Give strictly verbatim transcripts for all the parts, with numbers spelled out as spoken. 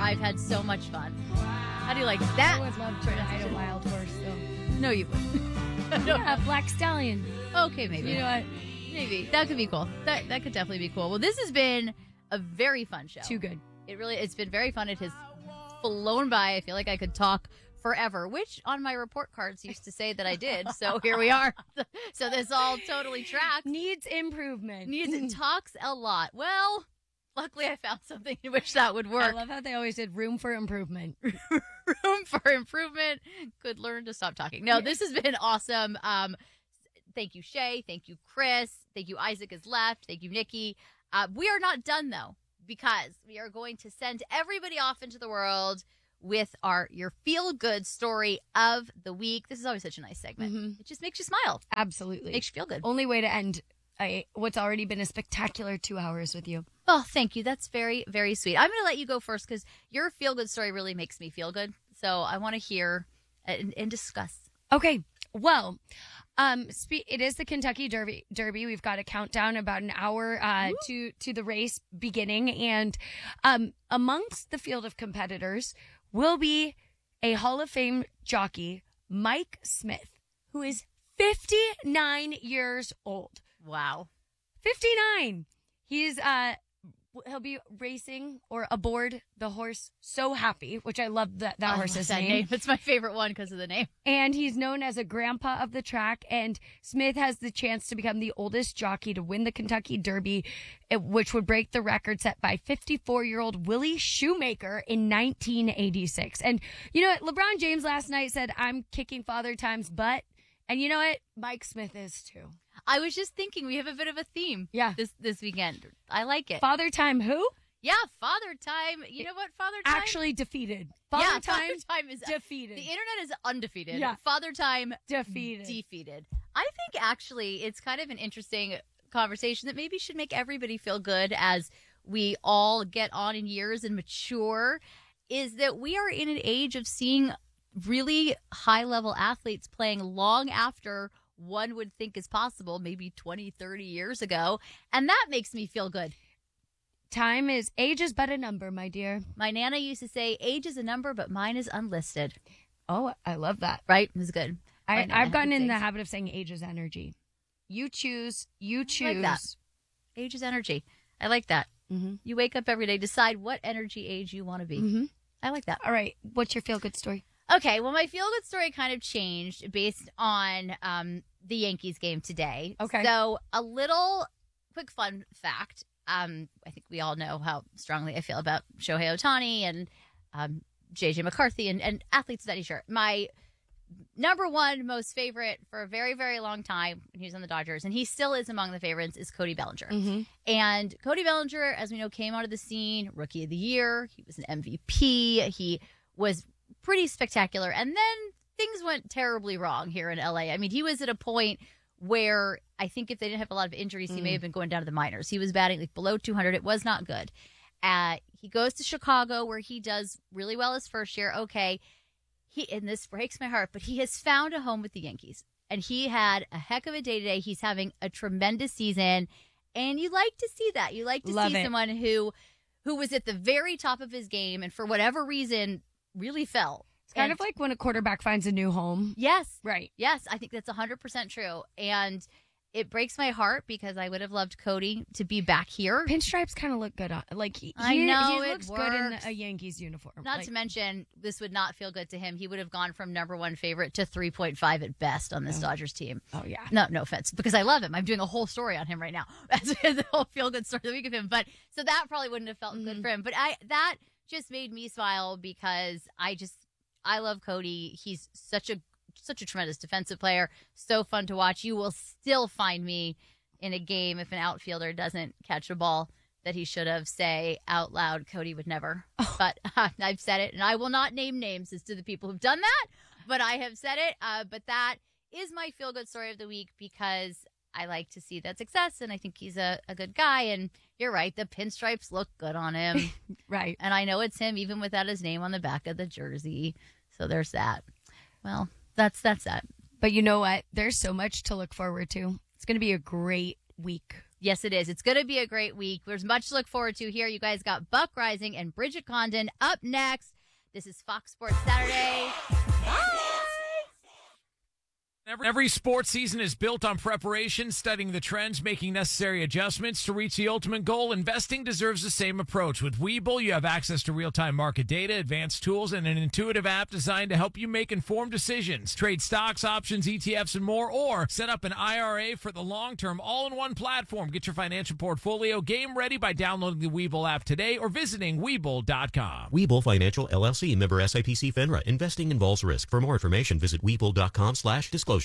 I've had so much fun. How do you like I that? would love to ride a wild horse, though. No, you wouldn't. Yeah, Black Stallion. Okay, maybe. You know what? Maybe. That could be cool. That that could definitely be cool. Well, this has been a very fun show. Too good. It really, it's been very fun. It has flown by. I feel like I could talk forever, which on my report cards used to say that I did. So here we are. So this all totally tracks. Needs improvement. Needs it talks a lot. Well, luckily I found something in which that would I work. love how they always did room for improvement. Room for improvement. Could learn to stop talking. No, this has been awesome. Um, thank you, Shay. Thank you, Chris. Thank you, Isaac is left. Thank you, Nikki. Uh, we are not done though, because we are going to send everybody off into the world with our your feel good story of the week. This is always such a nice segment. Mm-hmm. It just makes you smile. Absolutely. Makes you feel good. Only way to end a, what's already been a spectacular two hours with you. Oh, thank you. That's very, very sweet. I'm going to let you go first because your feel good story really makes me feel good. So I want to hear and, and discuss. Okay. Well, um, spe- it is the Kentucky Derby. Derby. We've got a countdown about an hour uh, to to the race beginning, and um, amongst the field of competitors will be a Hall of Fame jockey, Mike Smith, who is fifty-nine years old. Wow. fifty-nine. He's uh he'll be racing or aboard the horse So Happy, which I love that that I horse's love that name. name. It's my favorite one because of the name. And he's known as a grandpa of the track, and Smith has the chance to become the oldest jockey to win the Kentucky Derby, eh, which would break the record set by fifty-four-year-old Willie Shoemaker in nineteen eighty-six. And you know what? LeBron James last night said, "I'm kicking Father Time's butt." And you know what? Mike Smith is too. I was just thinking we have a bit of a theme Yeah. this this weekend. I like it. Father Time who? Yeah, Father Time. You know what, Father Time? Actually defeated. Father yeah, Time Father Time is defeated. The internet is undefeated. Yeah. Father Time Defeated. defeated. I think actually it's kind of an interesting conversation that maybe should make everybody feel good as we all get on in years and mature, is that we are in an age of seeing really high-level athletes playing long after one would think is possible, maybe twenty, thirty years ago, and that makes me feel good. Time is, age is but a number, my dear. My Nana used to say, age is a number, but mine is unlisted. Oh, I love that. Right? It was good. I, My Nana I've gotten had in the things. habit of saying age is energy. You choose, you choose. like that. Age is energy. I like that. Mm-hmm. You wake up every day, decide what energy age you want to be. Mm-hmm. I like that. All right. What's your feel-good story? Okay, well, my feel-good story kind of changed based on um, the Yankees game today. Okay. So a little quick fun fact. Um, I think we all know how strongly I feel about Shohei Ohtani and um, J J McCarthy and, and athletes of that nature. My number one most favorite for a very, very long time when he was on the Dodgers, and he still is among the favorites, is Cody Bellinger. Mm-hmm. And Cody Bellinger, as we know, came onto the scene, Rookie of the Year. He was an M V P. He was pretty spectacular. And then things went terribly wrong here in L A. I mean, he was at a point where I think if they didn't have a lot of injuries, he Mm. may have been going down to the minors. He was batting like below two hundred. It was not good. Uh, he goes to Chicago where he does really well his first year. Okay. He, and this breaks my heart, but he has found a home with the Yankees. And he had a heck of a day today. He's having a tremendous season. And you like to see that. You like to Love see it. someone who who was at the very top of his game and for whatever reason really fell. It's kind And- of like when a quarterback finds a new home. Yes. Right. Yes, I think that's one hundred percent true. And it breaks my heart because I would have loved Cody to be back here. Pinstripes kind of look good on, like he, I he, know, he it looks good in works. a Yankees uniform. Not like, to mention, this would not feel good to him. He would have gone from number one favorite to three point five at best on this Oh. Dodgers team. oh yeah. No, no offense, because I love him. I'm doing a whole story on him right now. That's the whole feel good story of the week of him. But so that probably wouldn't have felt good Mhm. for him. But I that just made me smile because I just I love Cody. He's such a such a tremendous defensive player. So fun to watch. You will still find me in a game if an outfielder doesn't catch a ball that he should have, say out loud, Cody would never. Oh. But uh, I've said it, and I will not name names as to the people who've done that, but I have said it. Uh, but that is my feel-good story of the week because I like to see that success, and I think he's a, a good guy. And you're right, the pinstripes look good on him. Right. And I know it's him even without his name on the back of the jersey. So there's that. Well, that's that's that. But you know what? There's so much to look forward to. It's going to be a great week Yes, it is. It's going to be a great week. There's much to look forward to here. You guys got Buck Rising and Bridget Condon up next. This is Fox Sports Saturday. Bye. Every, every sports season is built on preparation, studying the trends, making necessary adjustments to reach the ultimate goal. Investing deserves the same approach. With Webull, you have access to real-time market data, advanced tools, and an intuitive app designed to help you make informed decisions. Trade stocks, options, E T Fs, and more, or set up an I R A for the long-term all-in-one platform. Get your financial portfolio game ready by downloading the Webull app today or visiting Webull dot com. Webull Financial, L L C, member S I P C FINRA. Investing involves risk. For more information, visit Webull dot com slash disclosures.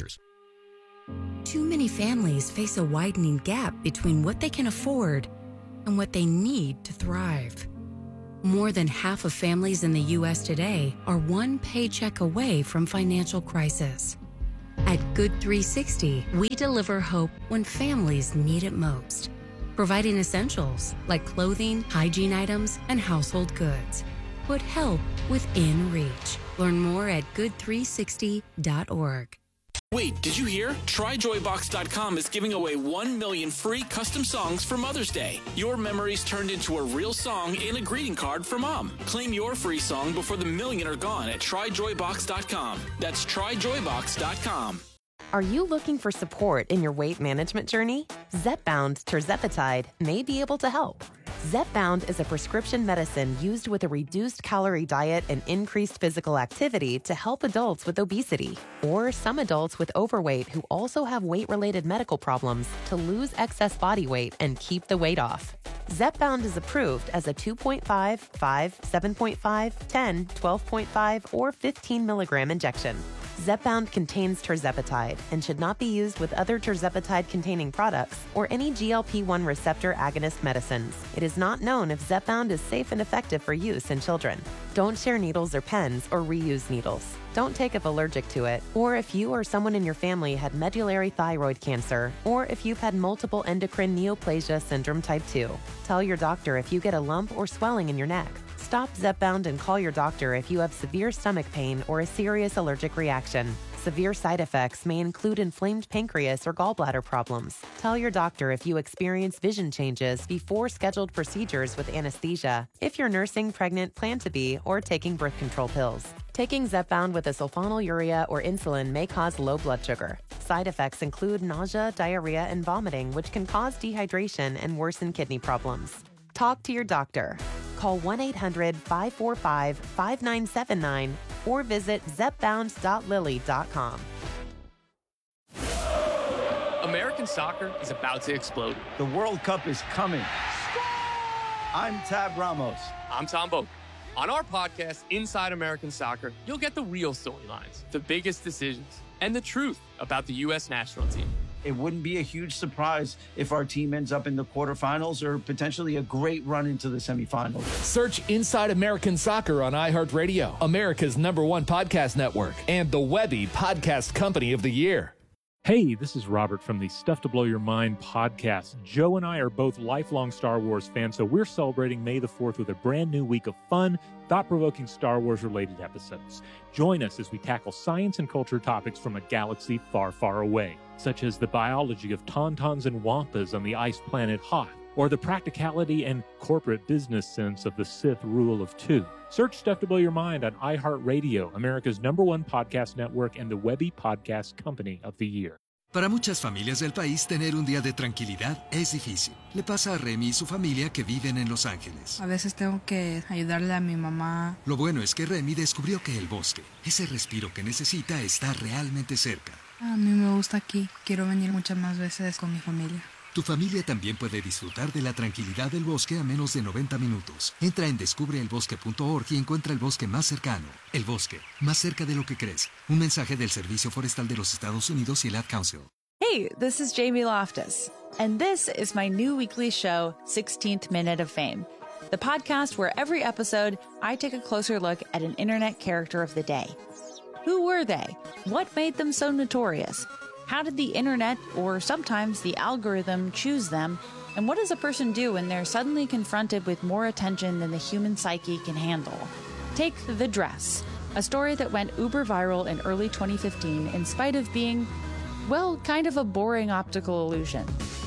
Too many families face a widening gap between what they can afford and what they need to thrive. More than half of families in the U S today are one paycheck away from financial crisis. At Good three sixty, we deliver hope when families need it most, providing essentials like clothing, hygiene items, and household goods. Put help within reach. Learn more at good three sixty dot org. Wait, did you hear? Try Joy Box dot com is giving away one million free custom songs for Mother's Day. Your memories turned into a real song and a greeting card for Mom. Claim your free song before the million are gone at Try Joy Box dot com. That's Try Joy Box dot com. Are you looking for support in your weight management journey? Zepbound tirzepatide may be able to help. Zepbound is a prescription medicine used with a reduced calorie diet and increased physical activity to help adults with obesity or some adults with overweight who also have weight-related medical problems to lose excess body weight and keep the weight off. Zepbound is approved as a two point five, five, seven point five, ten, twelve point five, or fifteen milligram injection. Zepbound contains tirzepatide and should not be used with other tirzepatide-containing products or any G L P one receptor agonist medicines. It is not known if Zepbound is safe and effective for use in children. Don't share needles or pens or reuse needles. Don't take if allergic to it, or if you or someone in your family had medullary thyroid cancer, or if you've had multiple endocrine neoplasia syndrome type two. Tell your doctor if you get a lump or swelling in your neck. Stop Zepbound and call your doctor if you have severe stomach pain or a serious allergic reaction. Severe side effects may include inflamed pancreas or gallbladder problems. Tell your doctor if you experience vision changes before scheduled procedures with anesthesia, if you're nursing, pregnant, plan to be, or taking birth control pills. Taking Zepbound with a sulfonylurea or insulin may cause low blood sugar. Side effects include nausea, diarrhea, and vomiting, which can cause dehydration and worsen kidney problems. Talk to your doctor. Call one eight hundred, five four five, five nine seven nine or visit zepbound dot lilly dot com. American soccer is about to explode. The World Cup is coming. I'm Tab Ramos. I'm Tom Boak. On our podcast, Inside American Soccer, you'll get the real storylines, the biggest decisions, and the truth about the U S national team. It wouldn't be a huge surprise if our team ends up in the quarterfinals or potentially a great run into the semifinals. Search Inside American Soccer on iHeartRadio, America's number one podcast network, and the Webby Podcast Company of the Year. Hey, this is Robert from the Stuff to Blow Your Mind podcast. Joe and I are both lifelong Star Wars fans, so we're celebrating May the fourth with a brand new week of fun, thought-provoking Star Wars-related episodes. Join us as we tackle science and culture topics from a galaxy far, far away, such as the biology of tauntauns and wampas on the ice planet Hoth, or the practicality and corporate business sense of the Sith rule of two. Search Stuff to Blow Your Mind on iHeartRadio, America's number one podcast network, and the Webby Podcast Company of the Year. Para muchas familias del país, tener un día de tranquilidad es difícil. Le pasa a Remy y su familia que viven en Los Ángeles. A veces tengo que ayudarle a mi mamá. Lo bueno es que Remy descubrió que el bosque, ese respiro que necesita, está realmente cerca. A mí me gusta aquí. Quiero venir muchas más veces con mi familia. Tu familia también puede disfrutar de la tranquilidad del bosque a menos de noventa minutos. Entra en descubre el bosque punto org y encuentra el bosque más cercano. El bosque, más cerca de lo que crees. Un mensaje del Servicio Forestal de los Estados Unidos y el Ad Council. Hey, this is Jamie Loftus, and this is my new weekly show, sixteenth Minute of Fame, the podcast where every episode I take a closer look at an internet character of the day. Who were they? What made them so notorious? How did the internet, or sometimes the algorithm, choose them? And what does a person do when they're suddenly confronted with more attention than the human psyche can handle? Take The Dress, a story that went uber viral in early twenty fifteen in spite of being, well, kind of a boring optical illusion.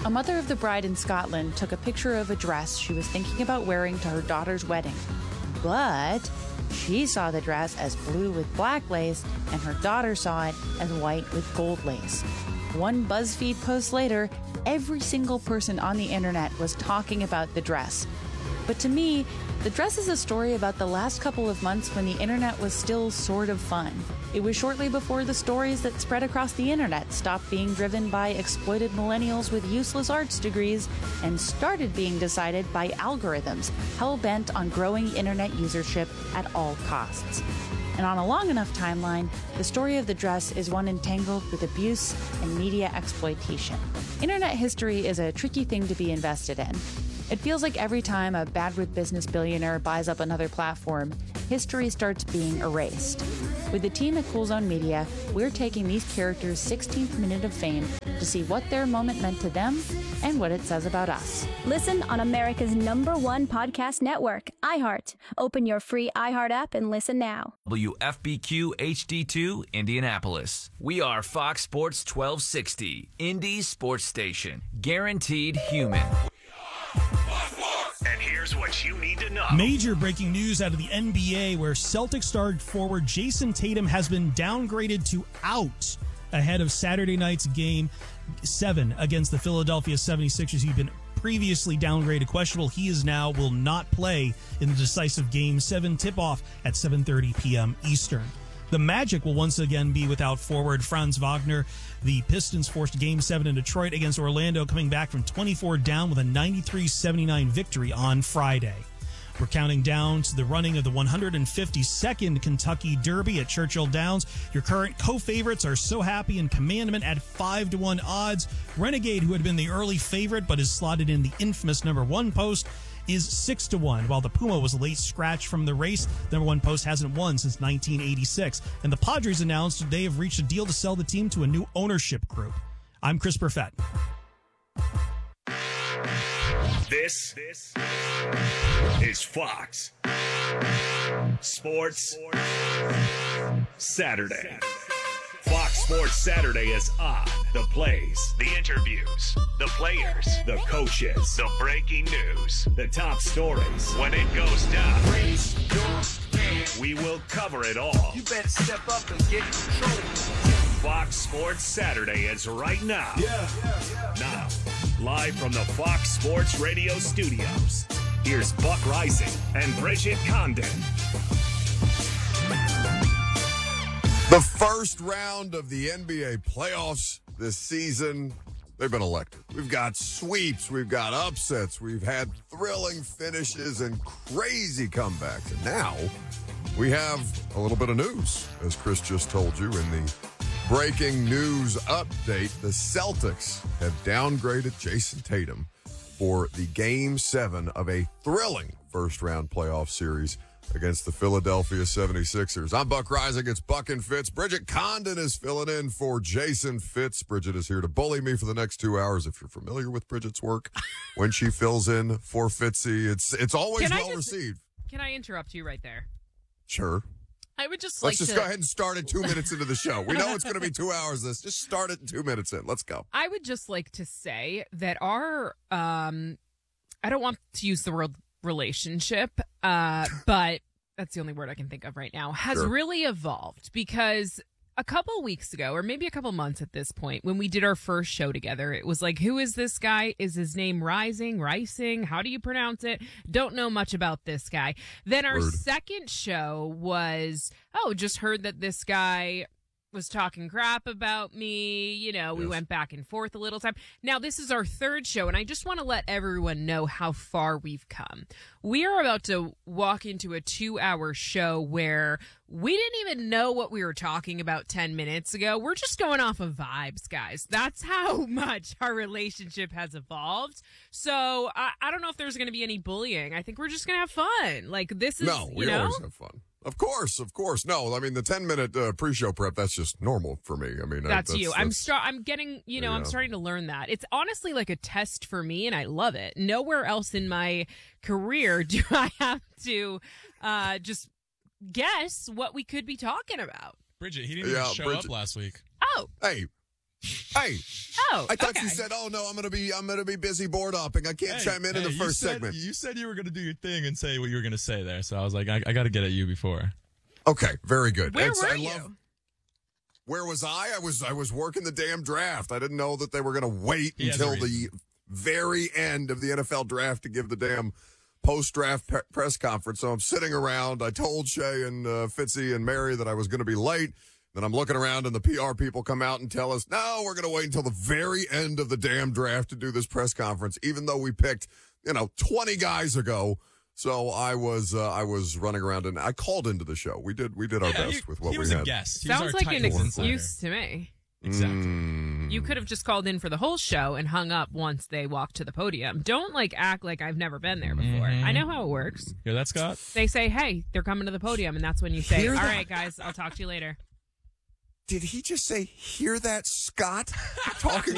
A mother of the bride in Scotland took a picture of a dress she was thinking about wearing to her daughter's wedding. But she saw the dress as blue with black lace, and her daughter saw it as white with gold lace. One BuzzFeed post later, every single person on the internet was talking about the dress. But to me, the dress is a story about the last couple of months when the internet was still sort of fun. It was shortly before the stories that spread across the internet stopped being driven by exploited millennials with useless arts degrees and started being decided by algorithms hell-bent on growing internet usership at all costs. And on a long enough timeline, the story of the dress is one entangled with abuse and media exploitation. Internet history is a tricky thing to be invested in. It feels like every time a bad with business billionaire buys up another platform, history starts being erased. With the team at Cool Zone Media, we're taking these characters' sixteenth minute of fame to see what their moment meant to them and what it says about us. Listen on America's number one podcast network, iHeart. Open your free iHeart app and listen now. W F B Q H D two, Indianapolis. We are Fox Sports twelve sixty, Indy Sports Station. Guaranteed human. And here's what you need to know. Major breaking news out of the N B A where Celtics star forward Jason Tatum has been downgraded to out ahead of Saturday night's game seven against the Philadelphia seventy-sixers. He'd been previously downgraded questionable. He is now will not play in the decisive game seven tip-off at seven thirty p.m. Eastern. The Magic will once again be without forward Franz Wagner. The Pistons forced Game seven in Detroit against Orlando, coming back from twenty-four down with a ninety-three seventy-nine victory on Friday. We're counting down to the running of the one hundred fifty-second Kentucky Derby at Churchill Downs. Your current co-favorites are So Happy and Commandment at five to one odds. Renegade, who had been the early favorite but is slotted in the infamous number one post, is six to one, while the Puma was a late scratch from the race. The number one post hasn't won since nineteen eighty-six. And the Padres announced they have reached a deal to sell the team to a new ownership group. I'm Chris Perfett. This, this is Fox Sports Saturday. Fox Sports Saturday is on. The plays, the interviews, the players, the coaches, the breaking news, the top stories. When it goes down, we will cover it all. You better step up and get in control. Fox Sports Saturday is right now. Yeah, yeah, yeah. Now, live from the Fox Sports Radio studios, here's Buck Rising and Bridget Condon. The first round of the N B A playoffs this season, they've been electric. We've got sweeps, we've got upsets, we've had thrilling finishes and crazy comebacks. And now we have a little bit of news, as Chris just told you in the breaking news update. The Celtics have downgraded Jason Tatum for the game seven of a thrilling first round playoff series against the Philadelphia seventy-sixers. I'm Buck Rising. It's Buck and Fitz. Bridget Condon is filling in for Jason Fitz. Bridget is here to bully me for the next two hours. If you're familiar with Bridget's work, when she fills in for Fitzy, it's it's always Can I well just- received. Can I interrupt you right there? Sure. I would just Let's like just to... go ahead and start it two minutes into the show. We know it's going to be two hours. This just start it two minutes in. Let's go. I would just like to say that our, um, I don't want to use the word relationship, uh, but that's the only word I can think of right now, has Sure. really evolved, because a couple weeks ago, or maybe a couple months at this point, when we did our first show together, it was like, who is this guy? Is his name Rising, Rising? How do you pronounce it? Don't know much about this guy. Then our Word. second show was, oh, just heard that this guy was talking crap about me. You know, we Yes. went back and forth a little time. Now, this is our third show, and I just want to let everyone know how far we've come. We are about to walk into a two-hour show where we didn't even know what we were talking about ten minutes ago. We're just going off of vibes, guys. That's how much our relationship has evolved. So I, I don't know if there's going to be any bullying. I think we're just going to have fun. Like, this is, No, we you know? always have fun. Of course, of course. No, I mean, the ten-minute uh, pre-show prep, that's just normal for me. I mean, I- That's, you. I'm that's- start. I'm getting. You know, I'm Yeah. starting to learn that. It's honestly like a test for me, and I love it. Nowhere else in my career do I have to uh, just guess what we could be talking about. Bridget, he didn't Yeah, even show Bridget- up last week. Oh, Hey, Hey. Oh, I thought okay. you said, "Oh no, I'm gonna be, I'm gonna be busy board hopping. I can't Hey, chime in hey, in the you first said- segment." You said you were going to do your thing and say what you were going to say there, so I was like, I, I got to get at you before. Okay, very good. Where And so were I you? love- Where was I? I was I was working the damn draft. I didn't know that they were going to wait He has until a the very end of the N F L draft to give the damn post-draft pe- press conference. So I'm sitting around. I told Shay and uh, Fitzy and Mary that I was going to be late. Then I'm looking around and the P R people come out and tell us, no, we're going to wait until the very end of the damn draft to do this press conference, even though we picked, you know, twenty guys ago. So I was uh, I was running around and I called into the show. We did we did our Yeah, best he- with what he we was a had. guest. He was Sounds our like an title excuse to me. Exactly. Mm. You could have just called in for the whole show and hung up once they walked to the podium. Don't like act like I've never been there before. Mhm. I know how it works. Hear that, Scott? They say, "Hey, they're coming to the podium," and that's when you say, Hear "All that? right, guys, I'll talk to you later." Did he just say, hear that, Scott? Talking